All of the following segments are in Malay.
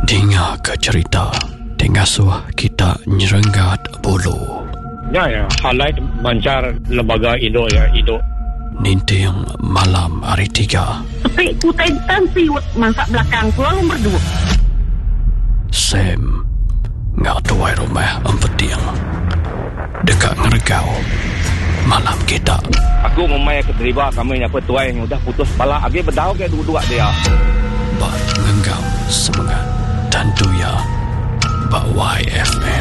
Dengar ke cerita Tengasuh kita nyerenggat bulu. Ya, highlight mancar lembaga induk ya, induk. Ninting malam hari 3. Tapi kutai siut masak belakang pulau nombor 2. Sam ngak tuai rumah empeting dekat ngeregau malam kita. Aku memang keterlibat kami apa tuai yang udah putus pala agi berdau ke dua-dua dia. Bak ngenggam semangat tentu ya Bak YFM.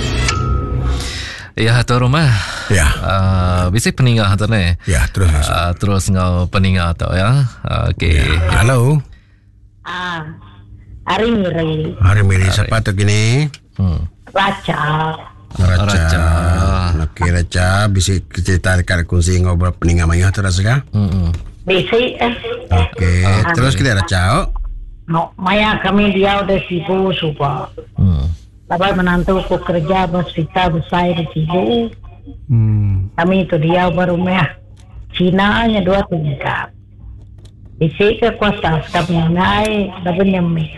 Ya, tu rumah. Ya. Bisa peningah tu ni. Ya, terus. Terus ngau peningah tu ya. Okey. Ya. Halo. Hari Miri. Hari Miri siapa tu gini? Raja. Okey, Raja. Bisa cerita dekat kunci ngobrol peningah mayah tu rasa? Bisa Okey, terus kita Raja. No, Maya kami dia udah sibuk suka. Tapi menantu ku kerja hospital besar di Cibu. Kami itu dia berumah Cina nya 2 tingkat. Isi ke kuasa kami naik tapi nyemih.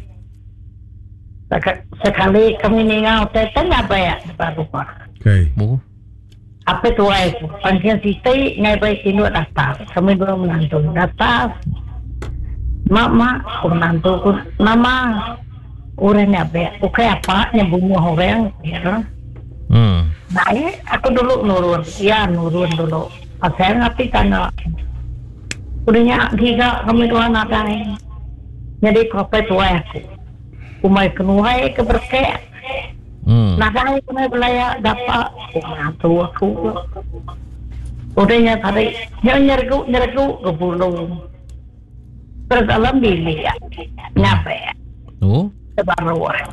Sekali kami ningau tengah bayar depan rumah. Okey. Apa tu aku? Panggil Siti ngai baik tinuk daftar. Kami belum menantu daftar. Mak, aku menantu ku nama orang apa? Oke apa yang bunuh orang? Ya. Baik, aku dulu nurun. Ya nurun dulu. Saya ngapi karena udahnya tiga kami dua anak lain. Jadi kopi tua aku. Kumai kenuai keberkeh. Nah saya kumai belaya dapat menantu aku. Udahnya tadi nyergu ke bulung. Terus dalam bilik ya, nyampe ya. Sebaruan.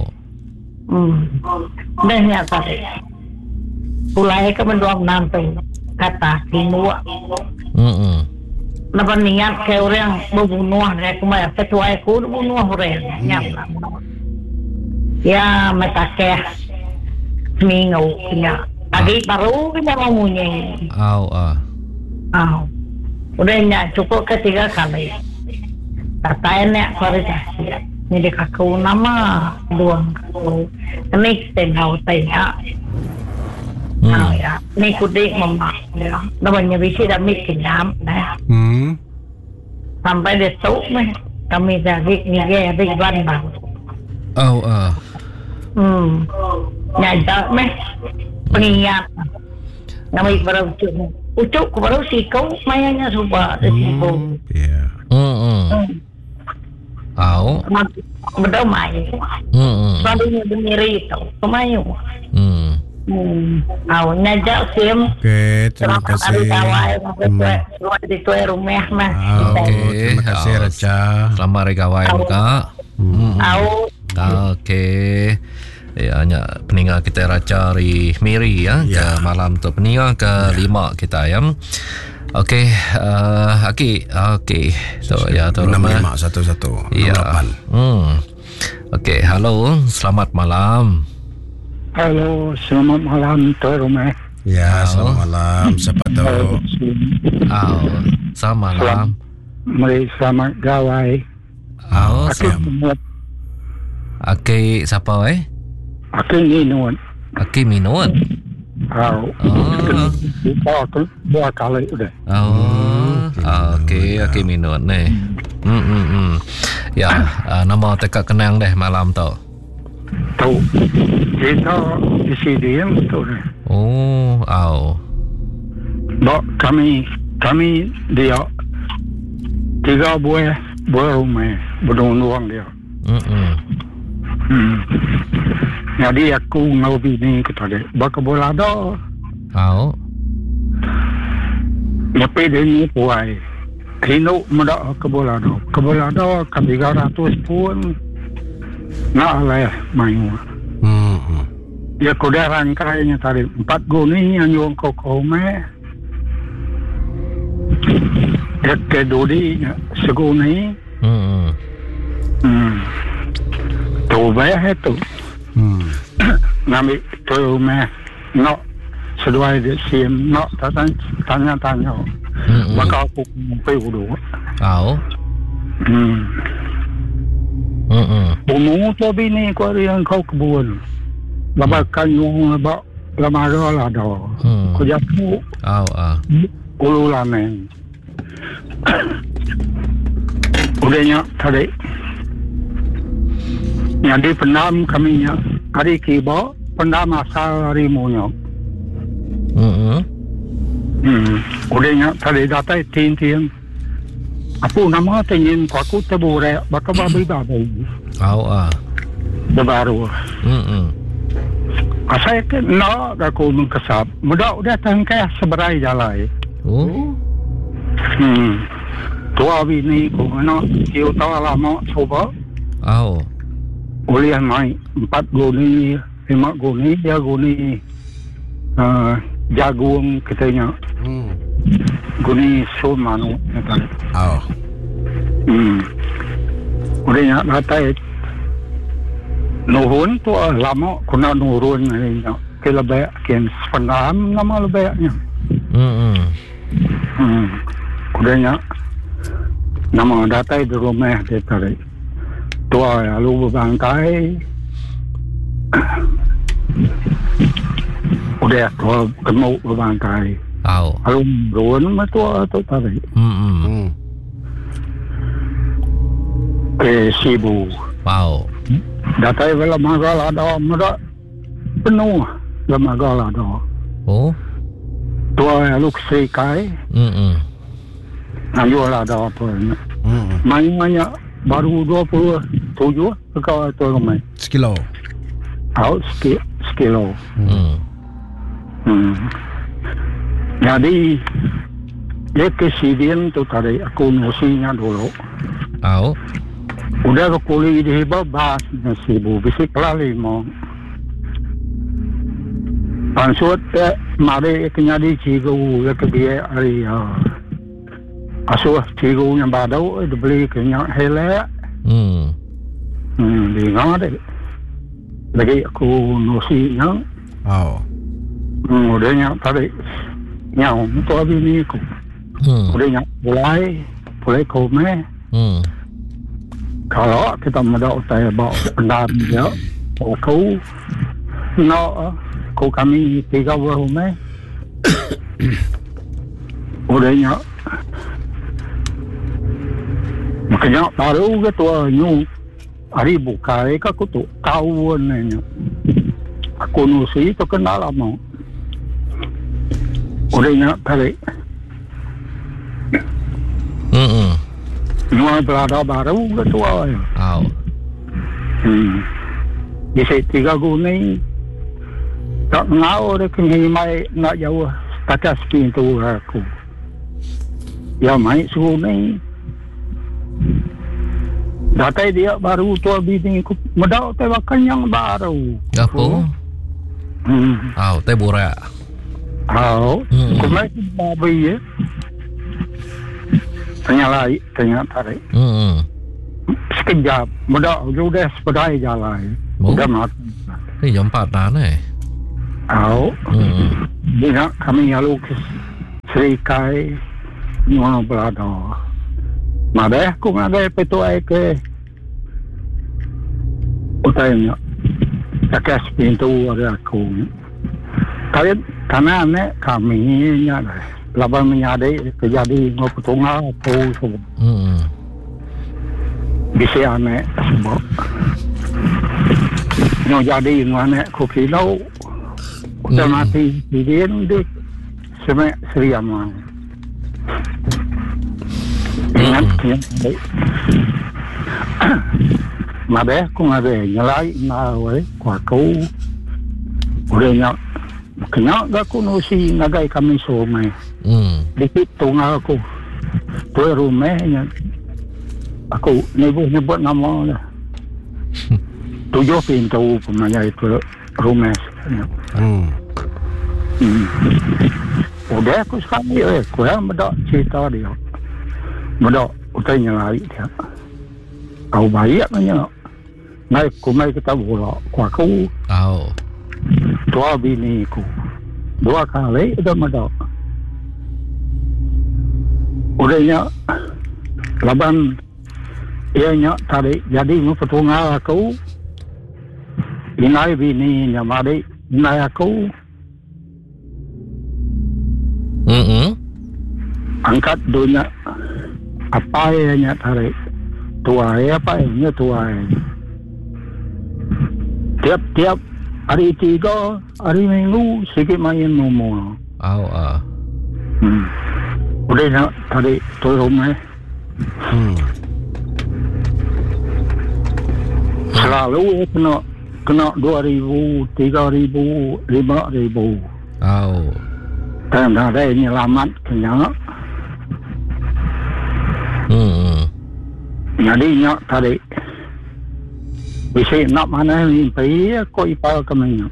Dahnya tadi. Pulai ke mendua menantu kata kinua. Napa niat ke orang membunuh saya kumaya ketua aku membunuh orang nyampe. Ya metakeh seminggu punya. Tadi baru kita mau munyeng. Udahnya cukup ketiga kali. Katanya kualitasnya. Jadi kakak nama doang kakak. Ini tengah tanya. Ya, ini kudik mama. Ya, namanya bisi dah mikir jam. Sampai dia tahu kami jadi ni ada Bandung. Nyajak pengingat. Nama baru ucuk baru si kau mayanya suka tersibuk. Betul main. Selalunya berdiri itu, kemayu. Nyajak sim. Okey, terima kasih. Semua di tuai rumah mah. Terima kasih Raja. Selamat hari kawai Kak. Okey. Ya, hanya peninggal kita Raja Hari Miri ya. Ke malam tu peninggal ke-5 kita ya. Okey, okey. So ya tu 6511. Ya. Okey, halo, selamat malam. Halo, selamat malam Tuan Rumah. Ya, selamat malam. Siapa tu? Selamat malam. Mari selamat gawai. Okey, siapa Aku minum. Okey, minum. Aku 2 kali udah. Okey, minum ni. Ya, nama tekak kenang deh malam tu. Tahu. Kita di sini yang betul. Bak kami dia 3 buah rumah berdua dia. Jadi aku ngau bini kita deh. Bak bola dah. Tapi dia ni puai. Kino muda ke bola dah. Ke bola dah ke 300 pun. Nak lah main. Ya kuda rangkainya tadi 4 guni yang yung koko me. Ya kedudi seguni. Tu bayar itu. Nami tu me no sesuai di sim no tanya. Maka aku pergi dulu. Umur tu bini ko yang kau kebun. Labakan yung labak lamara lah dah. Ko japu. Ulu lamen. Udahnya tadi. Jadi pendam kami nya hari kiba pendam asal harimunya. Udahnya tadi datai tin. Apa nama tingin ko aku tebure baka babi. Baru. Asal ke na aku mengkesap. Mudah tangkai seberai jalan. Tua bini ko ano kiu tawa lama coba. Ulian mai 4 guni, 5 guni, 3 guni. Jagung katanya. Guni sumanu kan. Udah natai nuhun tu lama kuna nurun ni ke lebih kian sepandam nama lebihnya. Udahnya nama datai di rumah dia tadi. Tua lalu berbangkai. Udah tua gemuk berbangkai. Lalu berun tua tu tadi. Sibu. Datai vela magala ada muda penuh magala ada. Tua lalu serikai. Ayo lah ada apa ni. Main baru 27 kau tu ramai. Sekilo. Sekilo. Jadi dia kesidian tu tadi aku nasinya dulu. Udah aku kuliah di Babas nasibu bisik lali mau. Pansut mari kenyadi cigu ya kebiaya hari asuh cigu yang badau dibeli kenyak hele. Di ngade. Lagi aku nasinya. Udahnya tadi nyau tu bini aku. Udahnya mulai kome. Kalau kita mendak saya bawa pendam dia, kau kami 3 rumah. Udahnya makanya baru ke tua nyu hari buka aku tu kawan ni. Aku nusi tu kenal lama. Udahnya tadi. Nua berada baru ke tua. Bisa 3 guni. Tak ngau dia kini mai nak jauh takas pintu aku. Ya mai suruh ni. Datai dia baru tua bini aku medak tebakan yang baru. Apa? Teh borak. Kumai babi ya. Tanya tarik. Sekejap, mudah sudah sepedai jalan. Sudah mati. Ini jam 4 dah ni. Dia kami lalu ke Serikai Nyua Belada. Mada aku ngagai petuai ke utainya. Takas pintu ada aku. Kalian karena ni kami nya laban menyadai terjadi ngopetunga atau sebab bisa ane sebab nyo jadi ngane kopi lau udah mati didian di semek seriaman ingat mabe aku ngabe nyalai nawe kwaku udah nyak kena aku nusi nagai kami somai. Dikit tunggal aku. Tu rumahnya. Aku nyebut nama lah. 7 pintu pemanya itu rumah. Udah aku sekali aku yang bedak cerita dia. Bedak utainya lari dia. Kau baik nanya. Naik kumai kita bola. Aku. Tua bini ku 2 kali udah medak. Udahnya laban Ianya tarik jadi mempertungal aku. Inai bini nyamari inai aku. Angkat dunia apa ianya tarik. Tuai apa ianya tuai. Tiap-tiap hari 3, hari Minggu sikit main ngomong. Udah nak tarik turun Selalu kena 2,000, 3,000, 5,000. Dan ada ini lamat kena. Jadi nyak tarik. Bisa nak mana ni pergi kau ipal kami.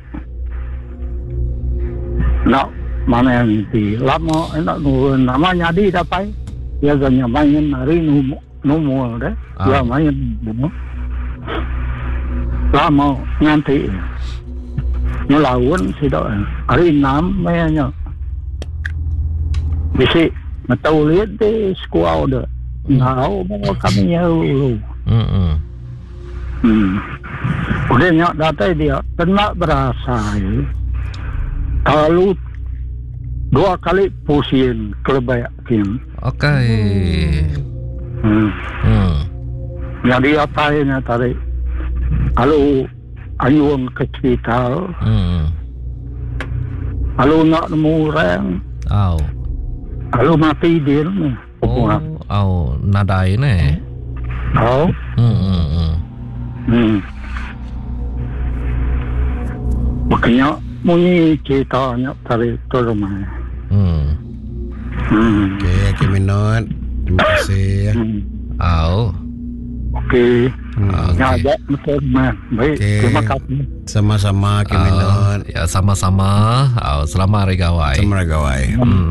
Nak mana yang ni lama nak nama jadi dapat. Dia ganya main hari numu deh. Dia main numu. Lama nanti. Melawan sudah hari 6 mainnya. Bisa tahu lihat di sekolah dah. Tahu bawa kami dulu. Udah nyak data dia kena berasa. Kalau 2 kali pusing kelebihan. Jadi apa yang tarik? Kalau ayun kecil, kalau nak nemu orang, kalau mati dia ni. Nadai ni. Makanya muni ceritanya tarik tu rumah. Okey, Minot. Terima kasih. Okey. Ya, betul man. Baik, terima kasih. Sama-sama, Minot. Ya, sama-sama. Selamat hari gawai. Selamat hari gawai.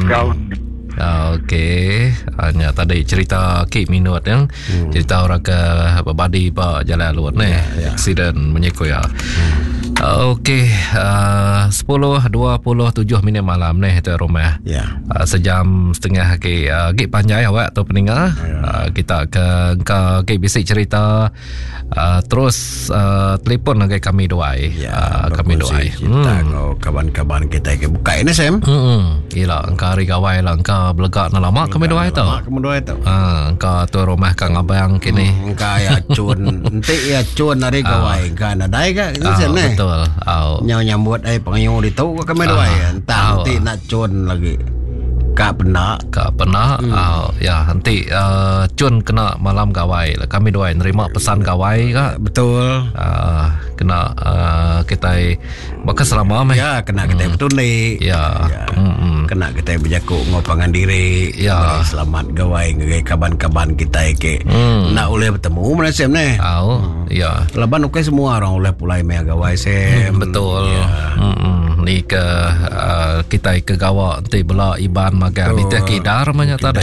Okey, hanya tadi cerita Kik Minot yang cerita orang ke berbadi pak jalan luar ni, aksiden menyekoi. Okey, 10:27 malam ni tu rumah. Sejam setengah Kik panjang awak tu pendengar. Kita ke Kik bisik cerita terus telefon lagi kami doai. Kami doai. Kita kawan-kawan kita ke buka ini Sam. Gila, engkau hari gawai lah engkau belegak na lama kami doai tu. Engkau tu rumah Kang Abang kini. Engkau ya cun, nanti ya cun hari gawai engkau nadai ke? Betul. Nyambut pengayu di tu kami doai. Entah nanti nak cun lagi. Kak pernah. Ya nanti cun kena malam gawai. Kami doai nerima pesan gawai kak. Betul. Kena kita maka selama ya kena kita betul ni. Kena kita berjakuk ngopangan diri. Selamat gawai ngai kaban-kaban kita ke. Nak boleh bertemu mana Sam ni. Laban okey semua orang boleh pulai mea gawai Sam. Betul. Ni ke kita ke gawak nanti bela iban magang ni teh kidar banyak tadi.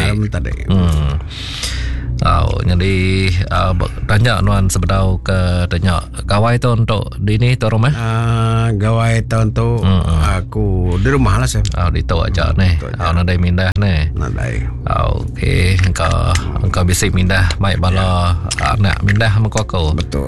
Jadi tanya nuan sebedau ke tanya gawai tu untuk di ni tu rumah? Gawai tu untuk aku di rumah lah Sam. Di tu aja ni. Nadai mindah ni. Nadai. Okey, engkau bisik mindah mai bala anak mindah muka aku. Betul.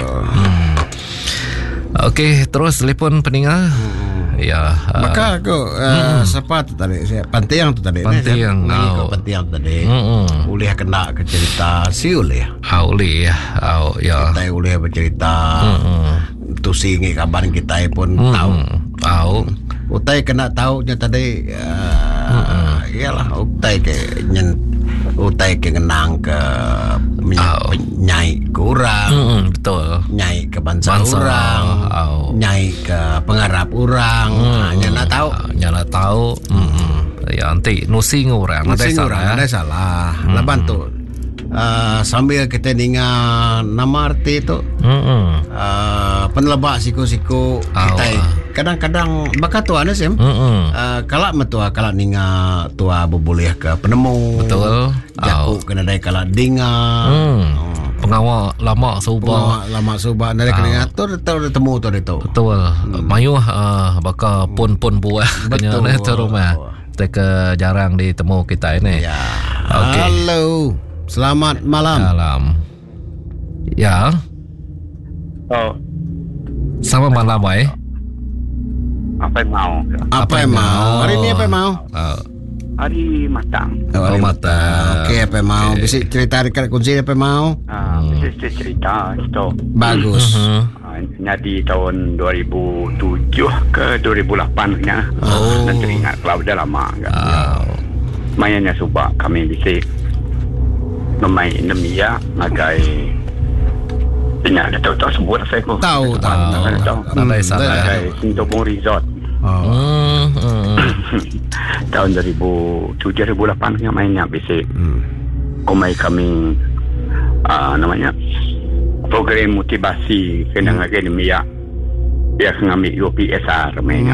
Okey, terus telefon pendengar. Ya. Maka aku siapa tu tadi? Pantiang tu tadi. Pantiang. Pantiang tadi. Boleh kena ke cerita si boleh. Boleh. Ya. Kita boleh bercerita. Tu singi kabar kita pun tahu. Utai kena tahu nya tadi. Iyalah utai ke utai ke ngenang ke nyai kurang. Betul. Nyai ke bangsa orang. Nyai ke pengarap orang. Nyana tahu. Ya nanti nusing orang. Ada salah. Laban tu. Sambil kita dengar nama arti tu. Penelebak siku-siku kita. Kadang-kadang bakal tua ada Sam. Kalau metua kalau ninga tua boleh ke penemu. Betul. Jaku kena dai kalau dengar. Pengawal lama subah dari kena atur temu tu itu. Betul. Mayu bakal pun buah kena tu rumah. Kita jarang ditemu kita ini. Halo. Selamat malam. Ya. Oh, Selamat malam, Wai. apa yang mau? Apa yang mau? Hari ni apa yang mau? Hari matang. Hari matang. Okey, apa yang mau? Bisa cerita dekat kunci apa yang mau? Bisa cerita itu. Bagus. Jadi tahun 2007 ke 2008 nya. Nanti ingat kalau dah lama kan. Mainnya subak kami bisa memain Nemia ngagai Ingat dia tahu sebut saya ko. Tahu. Nandai salah. Ngagai Sintobong Resort. Tahun 2007-2008 nya mainnya bisa. Komai kami namanya program motivasi kena ngagai Nemia. Dia ngambil UPSR mainnya.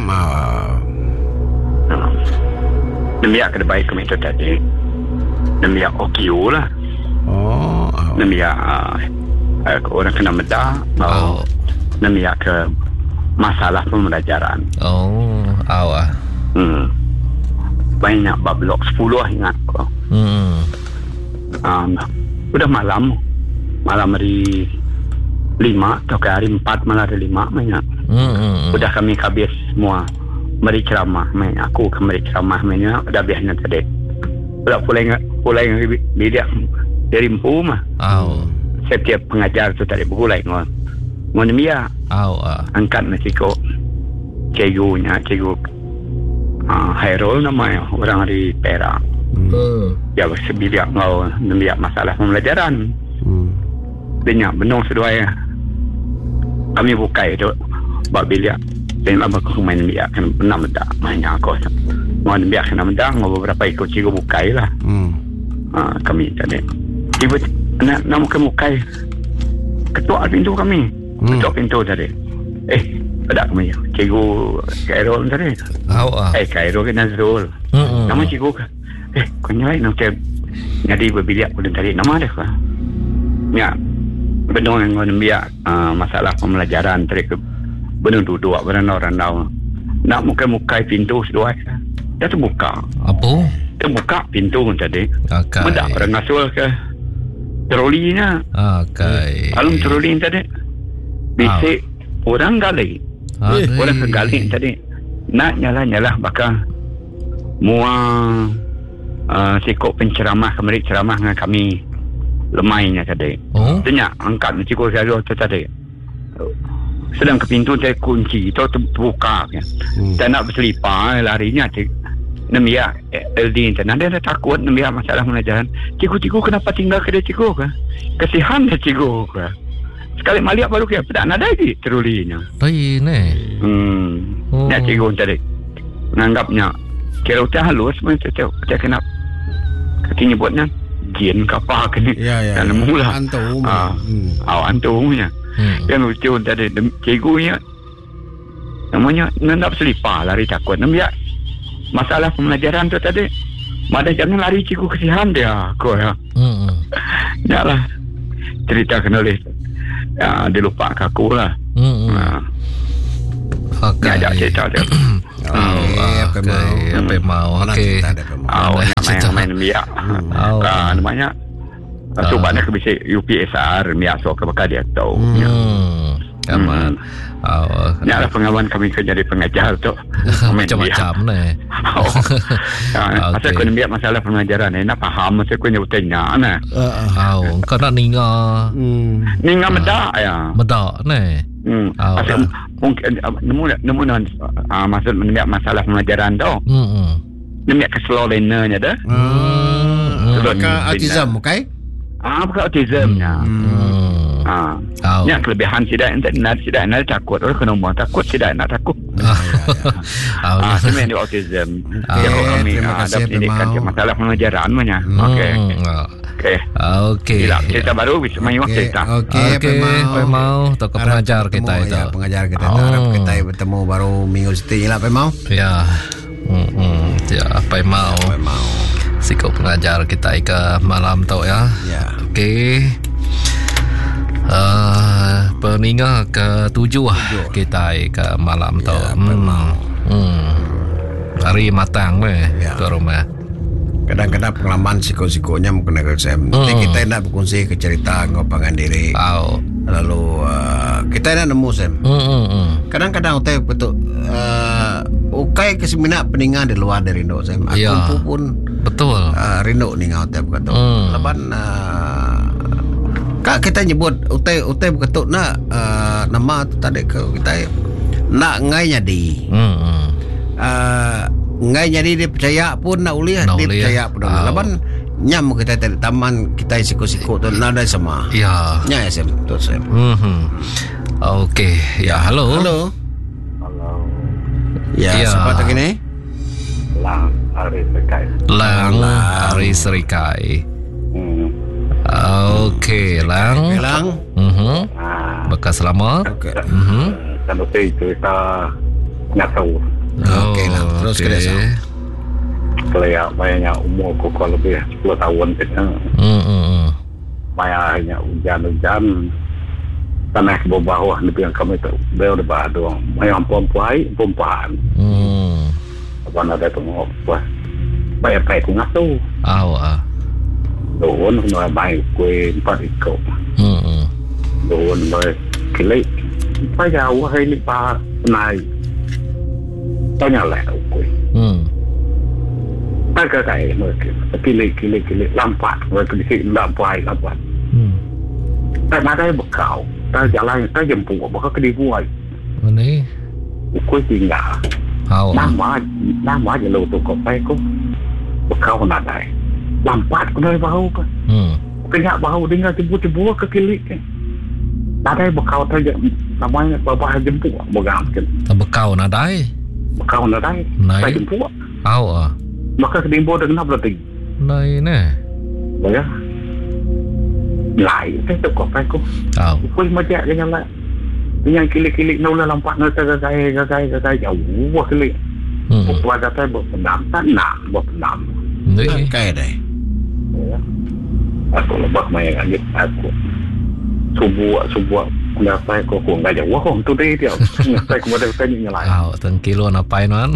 Nemia ke baik kami tu tadi. Nemia OQ lah. Nemia orang kena medah. Nemia ke masalah pembelajaran. Banyak bablok 10 ingat kau. Udah malam hari 5 atau ke hari 4 malam hari 5 banyak. Udah kami habis semua meri ceramah main aku ke meri ceramah mainnya udah biasanya tadi. Udah pulai bilik dari Empu mah. Setiap pengajar tu tadi bergulai ngon Mia. Angkat nasi ko. Cikgu Hairul namanya orang dari Perak. Ya sebilik ngau Mia masalah pembelajaran. Banyak benong seduaya. Kami buka itu bab bilik. Dan aku main Mia kan pernah mendak mainnya aku. Ngon Mia kena mendak ngau beberapa ikut cikgu bukai lah. Kami tadi. Nama kamu kai ketua pintu kami. Ketua pintu tadi. Ada kami cikgu Kairul tadi. Kairul ke Nazrul. Nama cikgu ke? Kau nyai nak jadi berbiliak pun tadi nama dia ke? Ya. Benar dengan dia masalah pembelajaran tadi ke benar duduk berenau-renau. Nak muka pintu sedua. Dia terbuka. Apa? Terbuka pintu tadi. Mendak orang ngasul ke trolinya. Kalau troli tadi bisik orang gali. Orang kegali tadi nak nyala bakal muang sikok penceramah kemarin ceramah dengan kami lemainya tadi. Tanya angkat cikgu saya tu tadi. Sedang ke pintu tadi kunci itu terbuka kan. Dan nak berselipar larinya Nemia LD internet dia takut Nemia masalah pelajaran. Cikgu kenapa tinggal ke dia cikgu ke? Kesihan dia cikgu ke? Sekali maliak baru ke tak ada lagi terulinya. Baik ni. Ya cikgu tadi menganggapnya kira udah halus macam dia kena katanya buatnya jin kapal ke ni. Dan mula antum. Antumnya. Yang lucu tadi cikgunya namanya ngendap selipar lari takut Nemia masalah pembelajaran tu tadi. Mada jangan lari cikgu kesihan dia aku ya. Ya lah. Cerita kena oleh dilupa ke aku lah. Ada cerita dia. Apa mau? Okey. Main Mia. Namanya Subhannya ke bisa UPSR Mia so ke bakal dia tahu. Aman. Ini adalah pengalaman kami kerja di pengajar tu. Macam-macam ni. Masa aku nampak masalah pengajaran ni, nak faham masa aku nyebutnya ni. Kau nak ninga. Ninga medak ya. Medak ni. Mungkin nemu maksud nampak masalah pengajaran tu. Nampak keselolennya dah. Bukan autism, okay? Bukan autismnya. Ya kelebihan tidak nak takut orang kena buat takut tidak nak takut. Sebenarnya dia autism. Kami ada pendidikan masalah pengajaran mana. Okey. Cerita baru bisa main waktu kita. Okey. Mau tokoh pengajar kita itu. Ya, pengajar kita. Harap kita bertemu baru minggu setelah apa mau? Ya. Ya apa mau? Sikap pengajar kita ke malam tu ya. Okey. Peninga ke-7 kita ke malam tu. Hari matang ke rumah. Kadang-kadang pengalaman siko-sikonya mungkin Sam. Nanti kita nak berkongsi ke cerita ngopangan diri. Lalu kita nak nemu Sam. Kadang-kadang utai betul ukai kesemina peningan di luar dari Rindo Sam. Aku pun betul. Rindo ni ngau utai betul. Lepas kak kita nyebut utai betul nak nama tu tadi ke kita nak ngai jadi. Ngai jadi dia percaya pun nak uliah dia percaya pun. Laban nyam kita tadi taman kita siko-siko tu nada sama. Ya. Nya Sam betul Sam. Okey. Ya, halo. Ya, siapa tak ini? Lang Ari Serikai. Ari Serikai. Okey, Lang. Bekas selamat. Okey. Kan cerita nyata. Okey lah. Terus ke desa. Kelihatan banyak umur kurang lebih 10 tahun kita. Banyak hujan-hujan. Tanah ke bawah lebih yang kami tu. Beliau di bawah doang. Banyak perempuan. Abang ada tengok. Banyak baik ku ngatu. Doon kena baik kue 4 ikut. Doon baik kilik. Banyak wahai ni pak naik. Tanya lah kue. Tak kaya mereka. Kilik. Lampat. Mereka disini lampat. Tak ada bekau. Tak jalan. Tak jemput. Bakal kedibuai. Ini? Kue tinggal. Nama je lo tu kopai ko. Bekau nak ada. Lampat kena bahu kan. Kenyak bahu dengar tibu-tibu ke kilik kan. Tak ada bekau saja. Namanya babah jemput. Begang kan. Bekau nak ada? Bekau nak ada. Tak jemput. Maka kedimbo dah kenapa berarti? Lain Boleh? Lain. Saya tak kopai ko. Kau macam jangan lah. Yang kilik-kilik nak ulah lampak nak gagai jauh kilik. Buat kata berpendam. Tak nak berpendam. Kaya dah. Aku lebih main lagi. Aku subuh kenapa aku enggak jauh. Wah, tu dia. Saya kemudian tanya lain. Teng kilo napai man.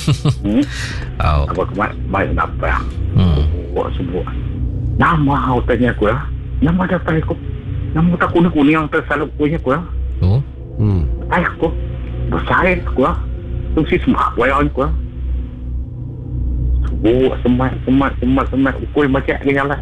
Apa kemarin apa? Subuh. Nama tanya aku ya. Nama ada apa aku? Nama tak kuning yang tersaluk punya aku ya. Aku besar aku ya. Tu si semak wayan aku ya. Subuh semak aku macam ni lah.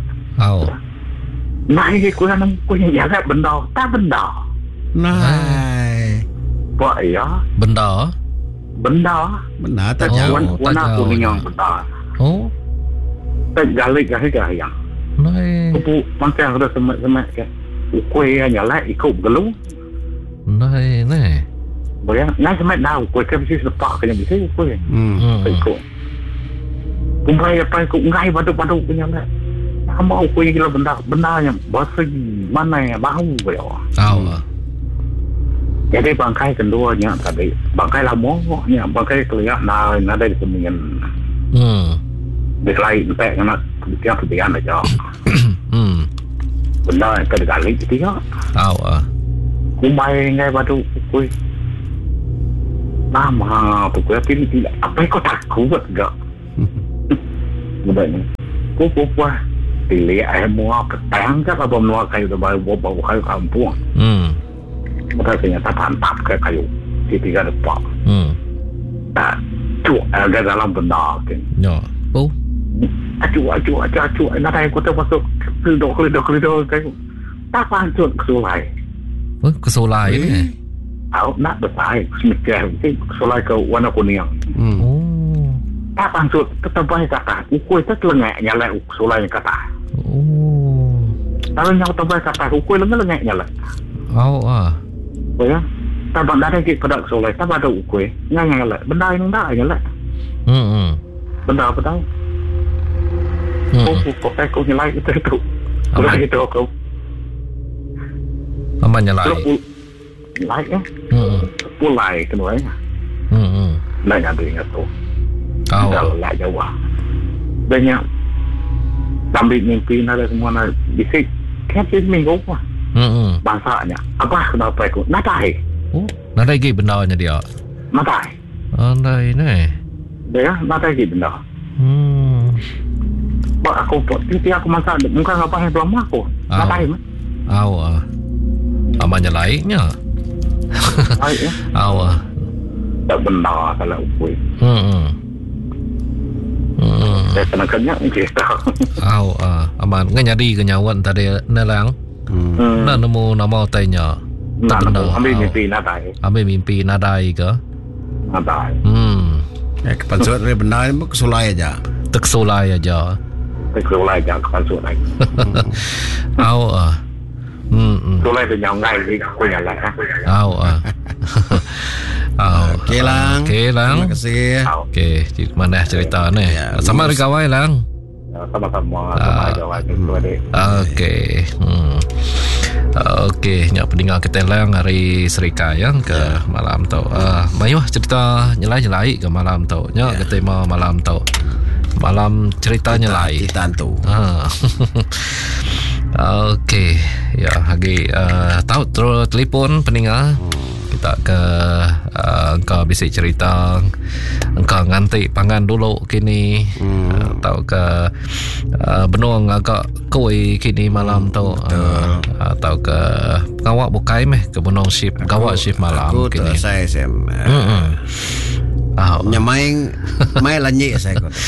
Naik aku yang aku yang jaga benda. Tak benda. Naik. Apa ya? Benda tak jauh. Warna kuning yang benda. Tak galik yang. Naik. Kupu macam ada semak ke. Kue hanya lah ikut gelung. Naik. Boleh? Ngai semak dah. Kue kan mesti sepak kena bisa kue. Ikut. Kumpai apa ikut ngai baduk punya lah. Sama kue gila benda yang bahasa mana yang bahu boleh. Jadi bangkai keduanya tadi bangkai lamonya bangkai kelihatan ada di semingan. Di lain tak kena kebiasaan aja. Benda kali dia. Kumai ngai batu kue. Nama tu kue tidak apa kau takut gak? Mudahnya. Kupu pilih ayam muak ketang kan apa muak kayu terbaru bawa kayu kampung. Maka ternyata pantap ke kayu di 3 depak. Cuk agak dalam benda kan. Acu. Nak saya kata masuk kelidok kayu. Tak pancut kesulai. Kesulai ni? Nak besar. Semikir. Kesulai ke warna kuning. Tak pancut. Ketampai kata. Ukui itu lengak nyala kesulai kata. Kalau yang ketampai kata. Ukui lengak nyala. Ya. Tak ada lagi pada kesulai. Tak ada ukui. Nyala. Benda yang tak nyala. Benda apa tahu? Kau kau nyalai itu. Nyalai itu kau. Apa nyalai? Nyalai ya. Pulai keduanya. Lain ada ingat tu. Kalau lah Jawa. Banyak. Sambil mimpi ada semua nak bisik. Kan minggu apa? Bangsanya. Apa kenapa aku? Natai. Natai ke bendanya dia? Natai. Natai ni. Dia natai ke benda. aku tiap aku masak muka ngapain tuan mak aku. Ngapain? Amanya lainnya. Baik ya. Tak benar kalau aku. Saya kena kenyak ni cerita. Aman nganyadi kenyawan tadi nelang. Nak nemu nama tanya. Tak benar. Ambil mimpi nadai ke? Nadai. Kepansut ni benar ni kesulai aja. Terkesulai aja kepansut lagi. Sulai tu yang ngai ni aku yang lah. Okey lang. Terima kasih. Okey, mana cerita ni? Sama dengan kawan lang. Sama-sama kawan Okey. Okey, nyak pendengar kita lang hari Serika yang ke malam tu. Mayuh cerita nyelai-nyelai ke malam tu. Nyak ke tema malam tu. Malam cerita nyelai. Cerita tu. Okey, ya lagi tahu terus telefon pendengar. Kita ke engkau bisik cerita, engkau ngantik pangan dulu kini, atau ke benung agak koi kini malam tu, atau ke ngawak bukai meh ke benung ship gawak ship malam aku kini. Aku saya nyamain mai lanyi saya kot.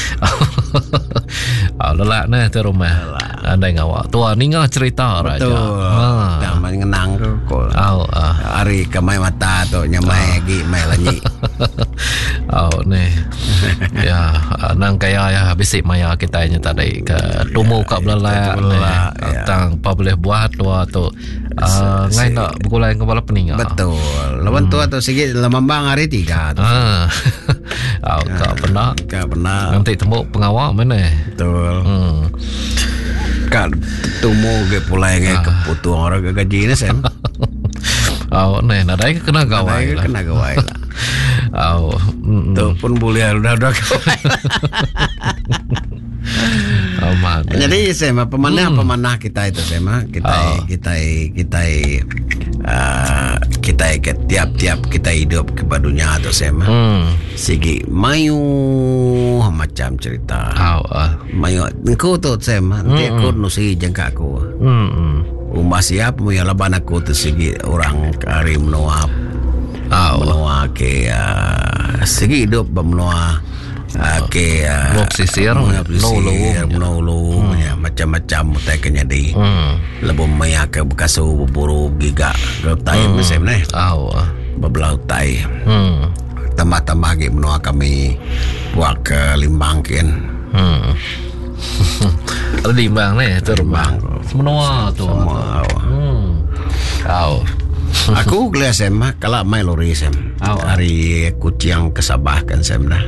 Lelak ni tu rumah. Andai ngawak tua ni ngah cerita raja. Dah main ngenang ko. Hari kamai mata tu nyamai gi mai lanyi. Ni. Ya, nang kaya ya bisik maya kita nya tadi ke tumu kat belala ni. Tang apa boleh buat tua tu. Ngai nak bergulai kepala pening. Betul. Lawan tua tu sikit lamambang hari 3 tu. Kau pernah nanti temu pengawal mana? Betul. Kak tumu ke pulai ke keputuan orang ke gaji ni sen. Nadai kena gawai lah. Kena gawai lah. Tu pun boleh udah gawai. Jadi saya pemanah kita itu saya kita ke tiap kita hidup ke dunia tu saya segi mayu macam cerita mayu engkau tu saya nanti aku nusi jangka aku umah siap mu yang laban aku tu segi orang kari menua ke segi hidup menua ke sisir menolong macam-macam mutai kenyadi lebih maya ke bekasu buru giga tai mesin ni bebelau tai tambah-tambah ke menua kami buat ke limbang ken limbang ni tu limbang menua tu aku gelas kalau main lori hari kucing kesabah kan dah.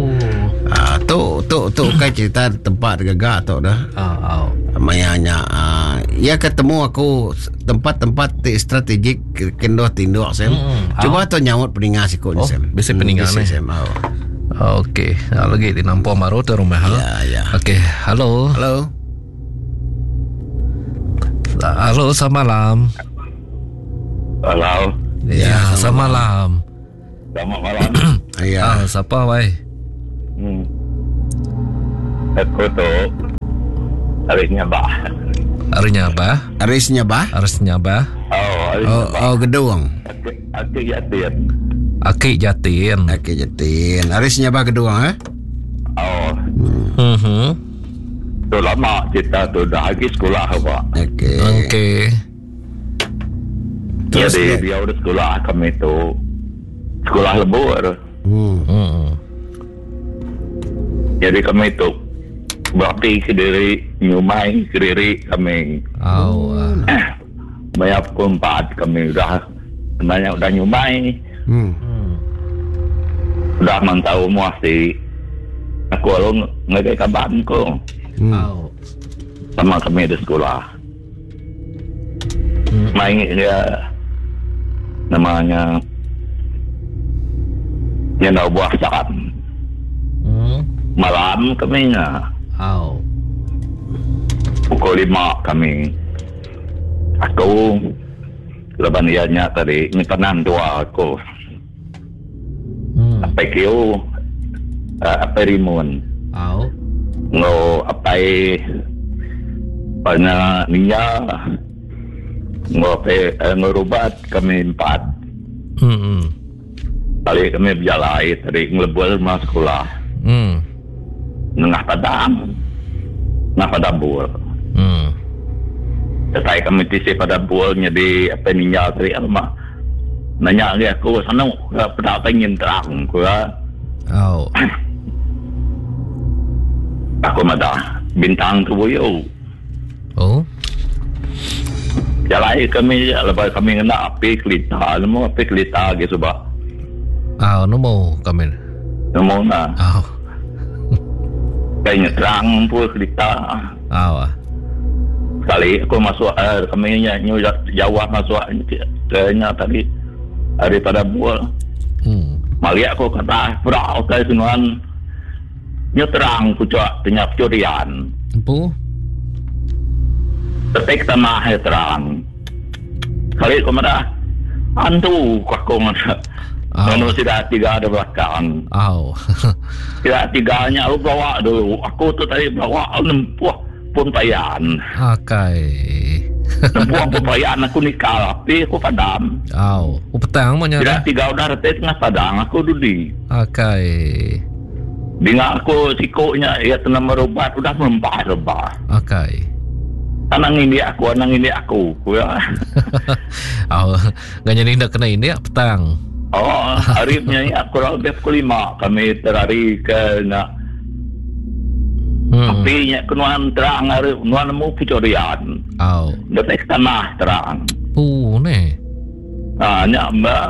Tu kan cerita tempat gagak tu dah. Mayanya ya ketemu aku tempat-tempat strategik kendoh tinduk cuba tu nyamut peninggal sikut bisa peninggal ni. Okey, lagi di nampak maru tu rumah. Ya. Okey, halo, selamat malam. Halo. Ya, selamat malam. Selamat malam. Ya. Siapa wai? Aku tu Arisnya bah. Oh, gedung. Akik Jatin. Arisnya bah gedung Tu lama cerita tu dah lagi sekolah apa. Okey. Jadi dia udah sekolah kami tu sekolah lembur. Jadi kami tu bakti sendiri nyumai sendiri kami. Banyak keempat kami sebenarnya udah nyumai. Udah mantau muasi. Aku lalu ngagai kaban ko. Sama kami di sekolah. Main dia namanya nyenda buah sakat. Malam kami pukul 5 kami. Aku leban ianya tadi nyimpenan dua aku. Apa kau apa rimun. ngo apai pana niya ngo pe ngorubat kami 4. Kali kami berjalan dari ngelebul mas sekolah. Nengah padang bul. Setelah kami tisi pada bulnya di apa niya dari alma. Nanya dia aku sana pada pengen terang aku. Aku mada bintang tu boyo. Jalan kami lepas kami kena api kelita, lemo api kelita gitu bah. Nombor kami. Nombor na. Kayaknya terang pun kelita. Kali aku masuk air, kami nyu Jawa masuk kayaknya tadi daripada buah. Maliak aku kata berau kali tuan nyu terang pucuk penyap curian. Tetek tanah terang. Kali aku marah antu aku marah. Nono tidak 3 ada belakang. Tidak 3-nya lu bawa dulu. Aku tu tadi bawa nempuh puntayan. Nempuh puntayan aku nikah tapi aku padam. Petang mana? Tidak 3 udah retet tengah padang aku dudi. Dengan aku sikonya ya tenang merubat udah rebah. Anang ini aku. Gak jadi nak kena ini petang. Haripnya ya kurang lebih pukul 5 kami terari ke nak apinya kenuan terang harip nuan mu picorian. Detek tanah terang. Nya mbak.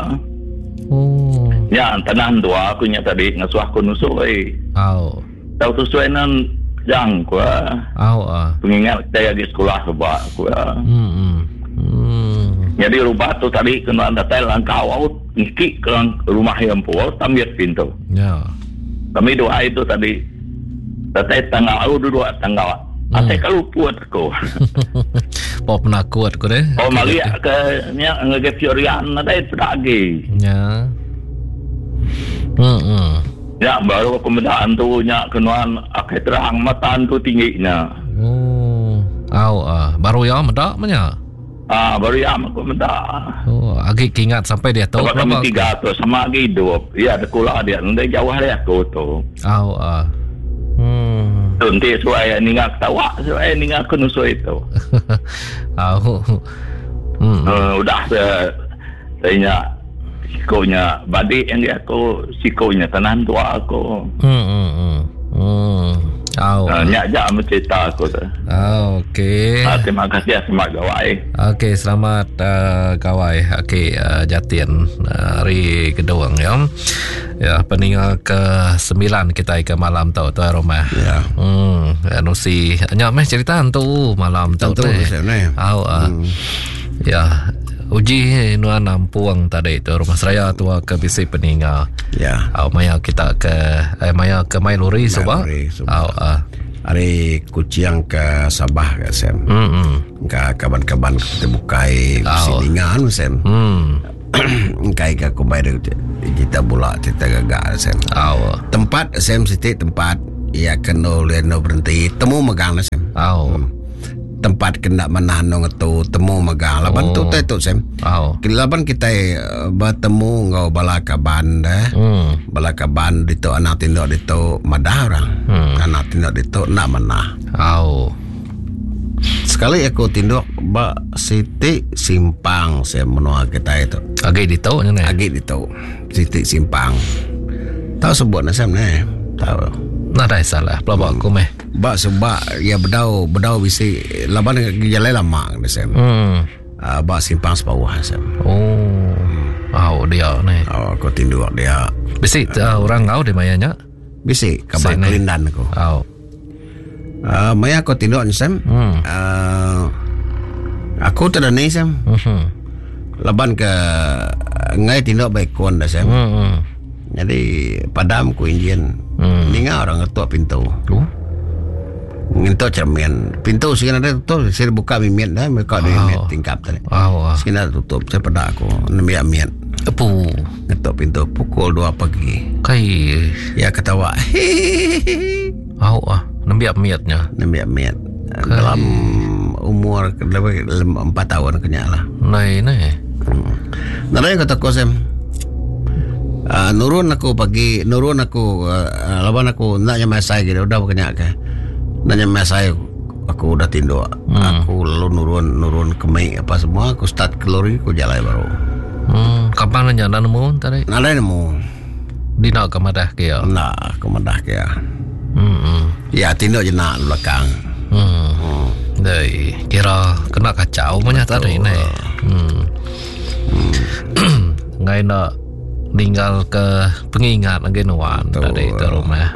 Ya tanah dua aku nya tadi ngasuh aku nusui. Tahu tu suenan jang ku. Pengingat saya di sekolah sebab ku. Jadi rumah tu tadi kena datai langkau out ngiki ke rumah yang puas tambiat pintu. Kami doa itu tadi datai tanggal dua tanggal. Atai kalau puat aku. Pernah kuat ku deh. Malia ke nya ngege fiorian datai pedagi. Ya baru kemudian tu nya kenuan akai terang matan tu tingginya. Baru ya mendak menya. Baru ya aku minta. Agak ingat sampai dia tahu berapa kami 3 tu sama lagi hidup. Ya ada kula dia nanti jauh dari aku tu. Nanti suai ningat tawa, suai ningat aku nusui itu. Udah saya sikonya badi yang dia aku sikonya tenan tua aku. Nyak jam cerita aku tu. Okey. Terima kasih selamat gawai. Okey, selamat gawai. Okey, Jatian hari kedua ya. Ya, peninggal ke-9 kita ke malam tu Roma. Ya. Nusi nyak meh cerita tu malam tu. Ya. Uji nuan nampuang tadi tu rumah seraya tua ke bisi peninggal. Ya. Maya kita ke maya ke Mailuri Sabah. Hari kuciang ke Sabah ke Sam. Ke kaban-kaban kita bukai siningan Sam. Kai ke kumbai kita bola kita gagak Sam. Tempat Sam City tempat ya kena leno berhenti temu megang Sam. Tempat kena menanong itu temu megang laban tu tu Sam. Laban kita bertemu ngau balakaban balakaban dito anak tindok dito madah orang. Anak tindok dito nak menah. Sekali aku tindok ba Siti Simpang saya menua kita itu. Agi dito nya. Agi dito. Siti Simpang. Tahu sebut Sam ne? Tahu. Nah dah salah pelabak aku meh. Ba sebab ya bedau bisi laban jalan lama Sam. Ba Simpang sebawah Sam. Dia ni. Aku tinduk dia. Bisi orang kau di mayanya? Bisi kabar kelindan aku. Maya aku tinduk Sam. Aku tak ada ni Sam. Laban ke ngai tinduk baik kon dah Sam. Jadi padam ku Indian. Ninga orang ketua pintu. Nginto cermin. Pintu sini ada tutup. Saya buka mimin dah. Mereka ada mimin tingkap tadi. Sini ada tutup. Saya pada aku. Namiak mimin. Ngetok pintu. Pukul 2 pagi. Kai. Ya ketawa. Nembiak-miatnya. Nembiak-miat. Dalam umur lebih 4 tahun kenyal lah. Nah. Nalai kata ko Sam. Nurun aku laban aku naknya mesai gitu udah kenyak ke. Naknya mesai aku udah tindo. Aku lalu nurun kemai apa semua aku start kelori aku jalan baru. Kapan nanya nemu tadi? Nalai nemu. Di nak kemadah ke ya? Nak kemadah ke ya. Ya tindo je nak belakang. Dari kira kena kacau banyak tadi ni. Ngai nak tinggal ke pengingat lagi nuan dari ke rumah.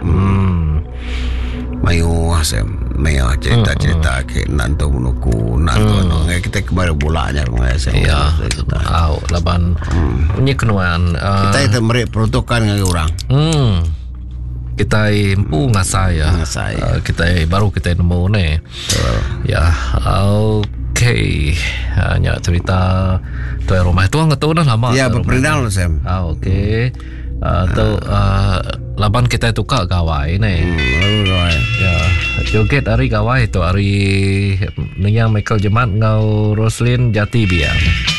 Mayu cerita ke nanto menuku nanto ngai kita kembali bolanya ngai saya. Ya. Laban punya kenuan. Kita itu mereka peruntukan ngai orang. Kita empu ngasai ya. Kita baru kita nemu ni. Ya. Okay. Hanya cerita tuan rumah itu nggak tahu dah lama. Ya berperindah loh Sam. Okay. Tu laban kita tukar gawai ni. Ya. Joget hari gawai tu hari ni yang Michael Jemat ngau Roslyn Jati biar.